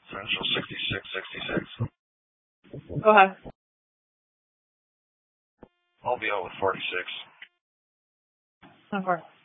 Central 6666. Go ahead. I'll be out with 46. Of course.